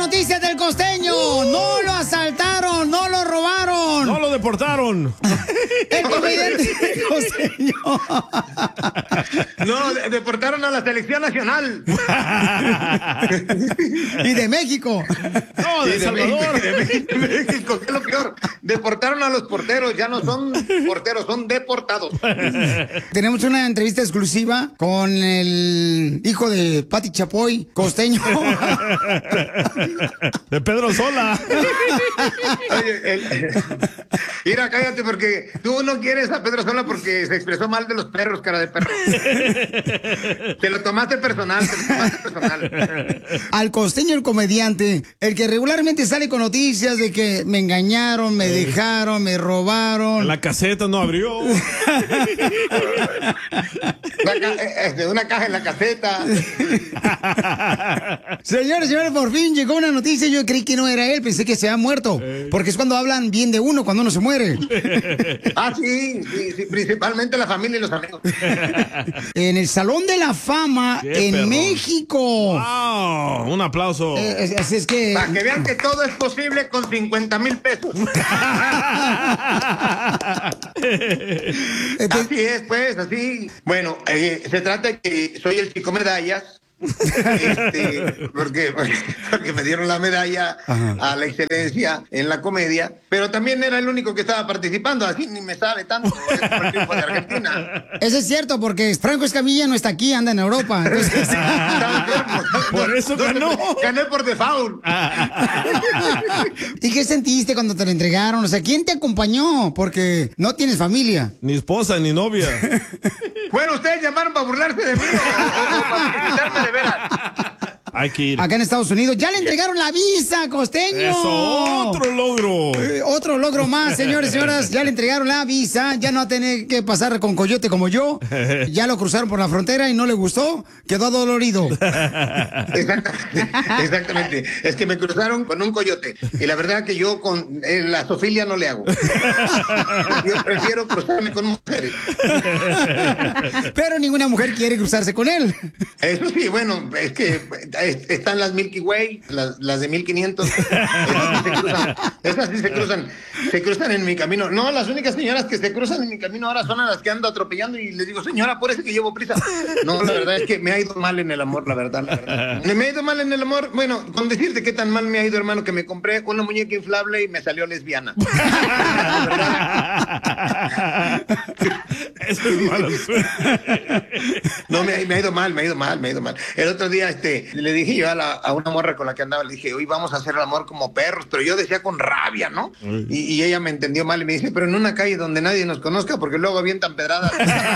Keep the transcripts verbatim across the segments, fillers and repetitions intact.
noticias del costeño. No lo asaltaron, no lo robaron. No lo deportaron. El comediante costeño. No, de- deportaron a la selección nacional. Y de México. No, de Sí, Salvador. México, de México, de México, que es lo peor. Deportaron a los porteros, ya no son porteros, son deportados. Tenemos una entrevista exclusiva con el hijo de Pati Chapoy, costeño. De Pedro Sola. Oye, el- mira, cállate porque tú no quieres a Pedro Sola porque se expresó mal de los perros, cara de perro. Te lo tomaste personal, te lo tomaste personal. Al costeño, el comediante, el que regularmente sale con noticias de que me engañaron, me dejaron, me robaron. La caseta no abrió. Una, ca- eh, este, una caja en la caseta. Señores, señores, por fin llegó una noticia. Yo creí que no era él, pensé que se había muerto. Porque es cuando hablan bien de uno, cuando uno se muere. Ah, sí, sí, sí, principalmente la familia y los amigos. En el Salón de la Fama Qué en perrón. México. Wow, un aplauso. Eh, Así es que. Para que vean que todo es posible con cincuenta mil pesos. Este- Así es, pues, así. Bueno, eh, se trata de que soy el chico medallas. Este, porque, porque me dieron la medalla a la excelencia en la comedia, pero también era el único que estaba participando, así ni me sabe tanto. Es por el triunfo de Argentina. Eso es cierto, porque Franco Escamilla no está aquí, anda en Europa. Entonces, Estaba enfermo. Por eso ganó. Gané por default. ¿y qué sentiste cuando te lo entregaron? O sea, ¿quién te acompañó? Porque no tienes familia. Ni esposa, ni novia. Bueno, ustedes llamaron para burlarse de mí o, o- o para felicitarme de veras. Hay que ir. Acá en Estados Unidos ya le entregaron la visa, costeño. Eso, otro logro. Eh, Otro logro más, señores y señoras. Ya le entregaron la visa. Ya no va a tener que pasar con coyote como yo. Ya lo cruzaron por la frontera y no le gustó. Quedó adolorido. Exactamente, exactamente. Es que me cruzaron con un coyote. Y la verdad que yo con eh, la zoofilia no le hago. Yo prefiero cruzarme con mujeres. Pero ninguna mujer quiere cruzarse con él. Eso sí, bueno, es que eh, están las Milky Way, las, las de mil quinientos. Esas sí se cruzan. Esas sí se cruzan. Se cruzan en mi camino. No, las únicas señoras que se cruzan en mi camino ahora son a las que ando atropellando y les digo, señora, por eso que llevo prisa. No, la verdad es que me ha ido mal en el amor, la verdad, la verdad. Me ha ido mal en el amor. Bueno, con decirte qué tan mal me ha ido, hermano, que me compré una muñeca inflable y me salió lesbiana. Eso es mala suerte. No, me, me ha ido mal, me ha ido mal, me ha ido mal. El otro día este, le dije yo a, la, a una morra con la que andaba, le dije, hoy vamos a hacer el amor como perros, pero yo decía con rabia, ¿no? Y, y ella me entendió mal y me dice, pero en una calle donde nadie nos conozca, porque luego avientan pedradas.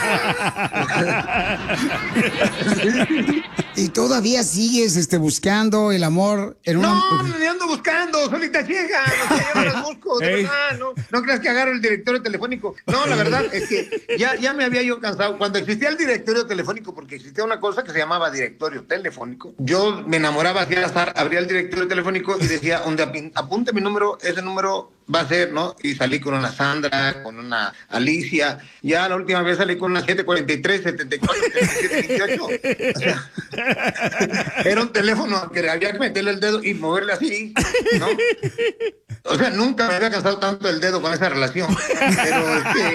Y todavía sigues este, buscando el amor en una... No, me ando buscando, solita ciega, no sé, yo no las busco, de Ey. verdad, no, no creas que agarro el directorio telefónico. No, la verdad es que ya, ya me había yo cansado. Cuando existía el directorio telefónico, porque existía una cosa que se llamaba directorio telefónico, yo me enamoraba así al azar, abría el directorio telefónico y decía, donde api- apunte mi número, ese número va a ser, ¿no? Y salí con una Sandra, con una Alicia, ya la última vez salí con una siete cuarenta y tres, setenta y cuatro, setenta y siete, veintiocho. O sea, era un teléfono que había que meterle el dedo y moverle así, ¿no? O sea, nunca me había cansado tanto el dedo con esa relación. Pero, este,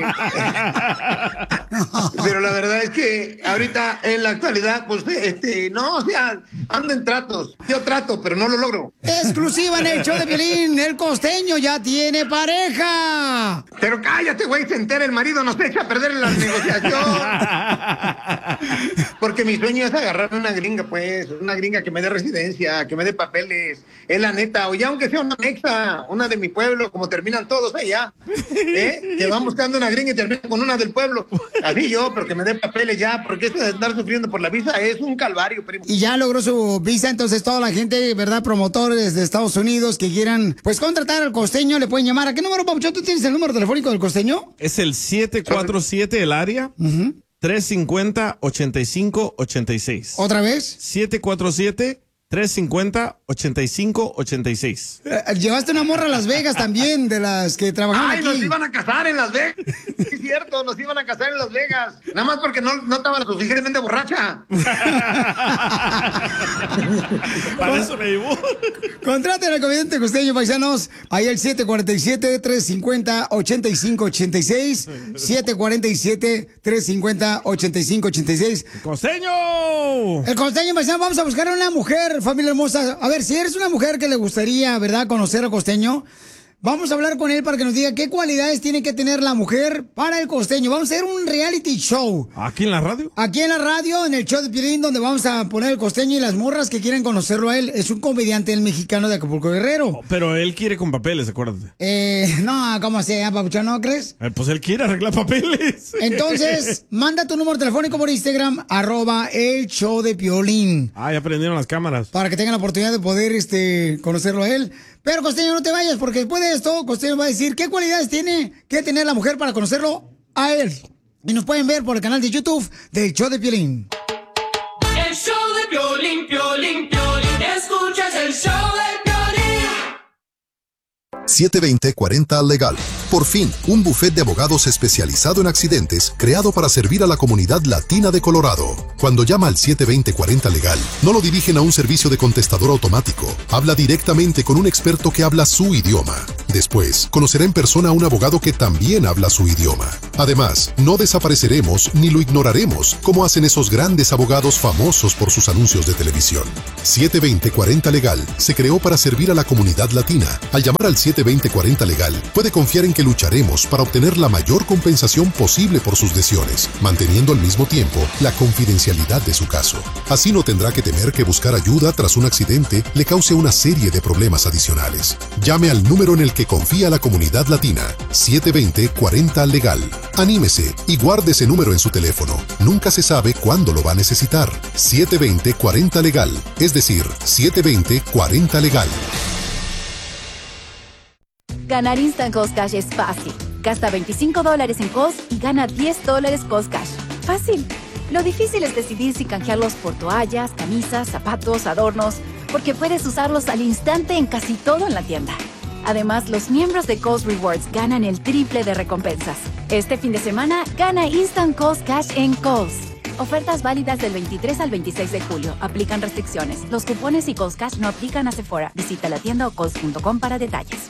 pero la verdad es que ahorita, en la actualidad, pues, este, no, o sea, ando en tratos. Yo trato, pero no lo logro. Exclusiva en el show de Piolín, el costeño ya tiene pareja. Pero cállate, güey, se entera el marido, nos echa a perder la negociación. Porque mi sueño es agarrar una gringa, pues, una gringa que me dé residencia, que me dé papeles. Es la neta, o ya aunque sea una mexa, una de mi pueblo, como terminan todos allá. ¿Eh? Que van buscando una gringa y terminan con una del pueblo. Así yo, pero que me dé papeles ya, porque esto de andar sufriendo por la visa es un calvario, primo. Y ya logró su visa, entonces toda la gente, ¿verdad? Promotores de Estados Unidos que quieran, pues, contratar al costeño, le pueden llamar. ¿A qué número, Papuchón? ¿Tú tienes el número telefónico del costeño? Es el siete cuatro siete, el área, tres cinco cero, ocho cinco ocho seis. ¿Otra vez? siete cuatro siete, tres cinco cero, ochenta y cinco ochenta y seis. Eh, Llevaste una morra a Las Vegas también, de las que trabajaban Ay, aquí. nos iban a casar en Las Vegas. Sí, es cierto, nos iban a casar en Las Vegas. Nada más porque no, no estaba lo suficientemente borracha. Para eso me llevó. Contraten al comediante costeño, paisanos. Ahí el siete cuatro siete, tres cinco cero, ocho cinco ocho seis. siete cuatro siete, tres cinco cero, ocho cinco ocho seis. ¡Costeño! El costeño, paisano, vamos a buscar a una mujer, familia hermosa. A ver, si eres una mujer que le gustaría, ¿verdad?, conocer al costeño, vamos a hablar con él para que nos diga qué cualidades tiene que tener la mujer para el costeño. Vamos a hacer un reality show. ¿Aquí en la radio? Aquí en la radio, en el show de Piolín, donde vamos a poner el costeño y las morras que quieren conocerlo a él. Es un comediante, el mexicano de Acapulco Guerrero. Oh, pero él quiere con papeles, acuérdate. Eh, no, ¿cómo sea, papuchón? ¿No crees? Eh, pues él quiere arreglar papeles. Entonces, manda tu número telefónico por Instagram, arroba el show de Piolín. Ah, ya prendieron las cámaras. Para que tengan la oportunidad de poder este, conocerlo a él. Pero, costeño, no te vayas, porque después de esto, costeño va a decir qué cualidades tiene que tener la mujer para conocerlo a él. Y nos pueden ver por el canal de YouTube del show de Piolín. El show de Piolín, Piolín, Piolín. Escuchas el show de Piolín. siete veinte cuarenta Legal. Por fin, un bufet de abogados especializado en accidentes creado para servir a la comunidad latina de Colorado. Cuando llama al siete veinte cuarenta Legal, no lo dirigen a un servicio de contestador automático. Habla directamente con un experto que habla su idioma. Después, conocerá en persona a un abogado que también habla su idioma. Además, no desapareceremos ni lo ignoraremos, como hacen esos grandes abogados famosos por sus anuncios de televisión. siete veinte cuarenta Legal se creó para servir a la comunidad latina. Al llamar al siete veinte cuarenta Legal, puede confiar en que lucharemos para obtener la mayor compensación posible por sus lesiones, manteniendo al mismo tiempo la confidencialidad de su caso. Así no tendrá que temer que buscar ayuda tras un accidente le cause una serie de problemas adicionales. Llame al número en el que confía la comunidad latina, siete veinte cuarenta Legal. Anímese y guarde ese número en su teléfono. Nunca se sabe cuándo lo va a necesitar. siete veinte cuarenta Legal, es decir, siete veinte cuarenta Legal. Ganar Instant Cost Cash es fácil. Gasta veinticinco dólares en Cost y gana diez dólares Cost Cash. Fácil. Lo difícil es decidir si canjearlos por toallas, camisas, zapatos, adornos, porque puedes usarlos al instante en casi todo en la tienda. Además, los miembros de Cost Rewards ganan el triple de recompensas. Este fin de semana, gana Instant Cost Cash en Cost. Ofertas válidas del veintitrés al veintiséis de julio. Aplican restricciones. Los cupones y Cost Cash no aplican a Sephora. Visita la tienda o cost punto com para detalles.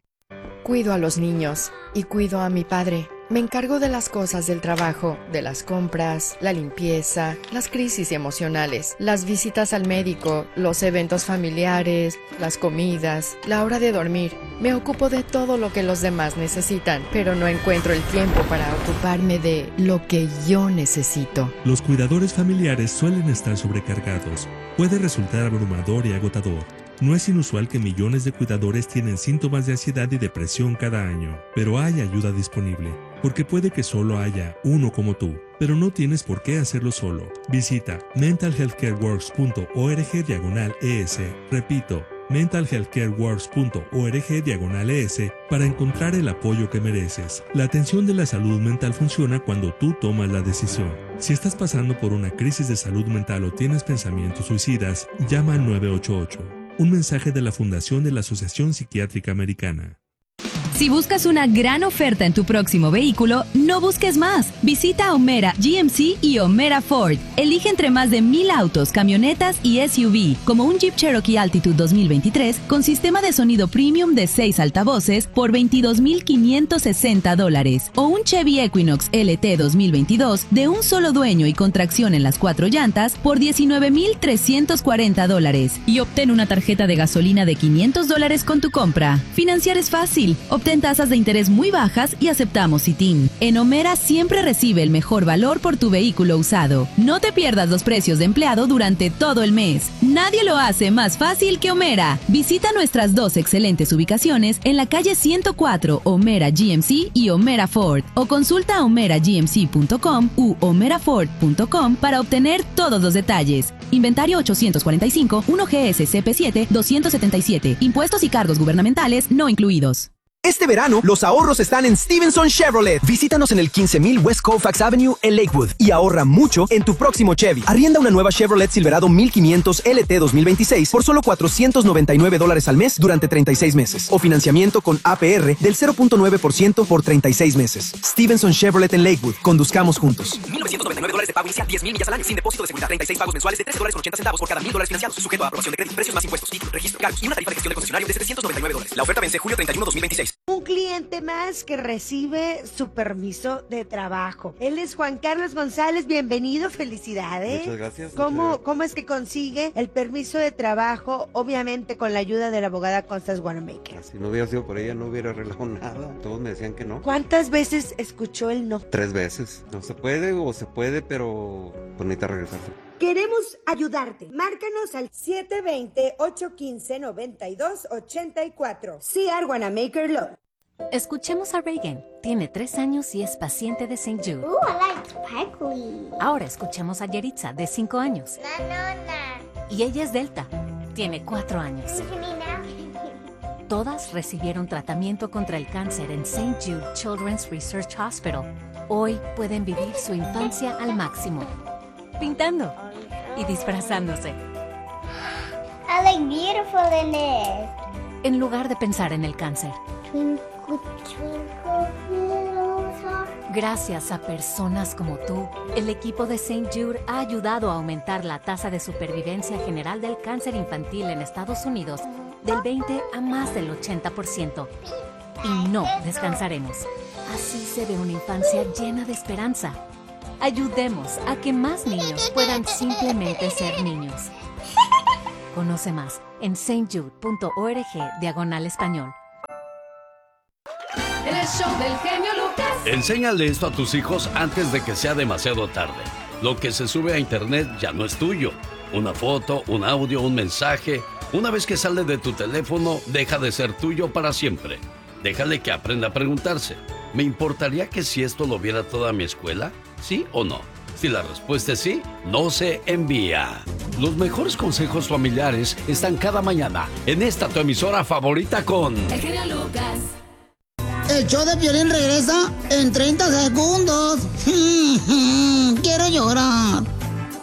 Cuido a los niños y cuido a mi padre. Me encargo de las cosas del trabajo, de las compras, la limpieza, las crisis emocionales, las visitas al médico, los eventos familiares, las comidas, la hora de dormir. Me ocupo de todo lo que los demás necesitan, pero no encuentro el tiempo para ocuparme de lo que yo necesito. Los cuidadores familiares suelen estar sobrecargados. Puede resultar abrumador y agotador. No es inusual que millones de cuidadores tienen síntomas de ansiedad y depresión cada año, pero hay ayuda disponible, porque puede que solo haya uno como tú, pero no tienes por qué hacerlo solo. Visita mental health care works punto org diagonal es, repito, mental health care works punto org diagonal es para encontrar el apoyo que mereces. La atención de la salud mental funciona cuando tú tomas la decisión. Si estás pasando por una crisis de salud mental o tienes pensamientos suicidas, llama al nueve ocho ocho. Un mensaje de la Fundación de la Asociación Psiquiátrica Americana. Si buscas una gran oferta en tu próximo vehículo, no busques más. Visita O'Meara G M C y O'Meara Ford. Elige entre más de mil autos, camionetas y S U V, como un Jeep Cherokee Altitude dos mil veintitrés con sistema de sonido premium de seis altavoces por veintidós mil quinientos sesenta dólares, o un Chevy Equinox L T dos mil veintidós de un solo dueño y con tracción en las cuatro llantas por diecinueve mil trescientos cuarenta dólares. Y obtén una tarjeta de gasolina de quinientos dólares con tu compra. Financiar es fácil. Obtén tasas de interés muy bajas y aceptamos I T I N. En O'Meara siempre recibe el mejor valor por tu vehículo usado. No te pierdas los precios de empleado durante todo el mes. Nadie lo hace más fácil que O'Meara. Visita nuestras dos excelentes ubicaciones en la calle ciento cuatro, O'Meara G M C y O'Meara Ford, o consulta o'meara g m c punto com u o'meara ford punto com para obtener todos los detalles. Inventario ochocientos cuarenta y cinco, uno G S C P siete, doscientos setenta y siete. Impuestos y cargos gubernamentales no incluidos. Este verano, los ahorros están en Stevenson Chevrolet. Visítanos en el quince mil West Colfax Avenue en Lakewood y ahorra mucho en tu próximo Chevy. Arrienda una nueva Chevrolet Silverado mil quinientos L T dos mil veintiséis por solo cuatrocientos noventa y nueve dólares al mes durante treinta y seis meses. O financiamiento con A P R del cero punto nueve por ciento por treinta y seis meses. Stevenson Chevrolet en Lakewood. Conduzcamos juntos. mil novecientos noventa y nueve dólares de pago inicial, diez mil millas al año, sin depósito de seguridad, treinta y seis pagos mensuales de trece dólares con ochenta centavos por cada mil dólares financiados. Sujeto a aprobación de crédito, precios más impuestos, título, registro, cargos y una tarifa de gestión de concesionario de setecientos noventa y nueve dólares. La oferta vence julio treinta y uno, dos mil veintiséis. Un cliente más que recibe su permiso de trabajo. Él es Juan Carlos González, bienvenido, felicidades. Muchas gracias. ¿Cómo, muchas gracias. ¿Cómo es que consigue el permiso de trabajo? Obviamente con la ayuda de la abogada Constance Wanamaker. Si no hubiera sido por ella, no hubiera arreglado nada. Todos me decían que no. ¿Cuántas veces escuchó el no? Tres veces. No se puede o se puede, pero pues necesita regresarse. Queremos ayudarte. Márcanos al siete dos cero, ocho uno cinco, nueve dos ocho cuatro. C R Wanamaker Law. Escuchemos a Reagan. Tiene tres años y es paciente de Saint Jude. Ooh, I like sparkly. Ahora escuchemos a Yaritza, de cinco años. No, no, no. Y ella es Delta. Tiene cuatro años. Todas recibieron tratamiento contra el cáncer en Saint Jude Children's Research Hospital. Hoy pueden vivir su infancia al máximo. Pintando y disfrazándose. I look beautiful in this. En lugar de pensar en el cáncer. Twinkle, twinkle, little star. Gracias a personas como tú, el equipo de Saint Jude ha ayudado a aumentar la tasa de supervivencia general del cáncer infantil en Estados Unidos del veinte a más del ochenta por ciento. Y no descansaremos. Así se ve una infancia llena de esperanza. Ayudemos a que más niños puedan simplemente ser niños. Conoce más en stjude.org diagonal español. El show del genio Lucas. Enséñale esto a tus hijos antes de que sea demasiado tarde. Lo que se sube a internet ya no es tuyo. Una foto, un audio, un mensaje. Una vez que sale de tu teléfono, deja de ser tuyo para siempre. Déjale que aprenda a preguntarse. ¿Me importaría que si esto lo viera toda mi escuela? ¿Sí o no? Si la respuesta es sí, no se envía. Los mejores consejos familiares están cada mañana en esta tu emisora favorita con... El genio Lucas. El show de Piolín regresa en treinta segundos.